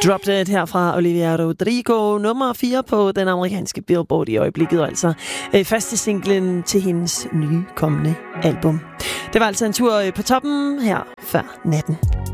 Drop Dead her fra Olivia Rodrigo, nummer 4 på den amerikanske Billboard i øjeblikket, og altså første singlen til hendes nye kommende album. Det var altså en tur på toppen her før natten.